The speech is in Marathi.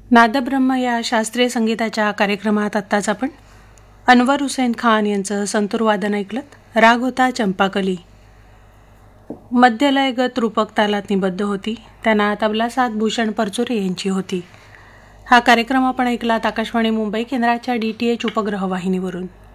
नादब्रह्म या शास्त्रीय संगीताच्या कार्यक्रमात आत्ताच आपण अनवर हुसेन खान यांचं संतूर वादन ऐकलं। राग होता चंपाकली। मध्यलयगत रूपक तालात निबद्ध होती। त्यांना तबला साथ भूषण परचुरे यांची होती। हा कार्यक्रम आपण ऐकलात आकाशवाणी मुंबई केंद्राच्या DTH उपग्रह वाहिनीवरून।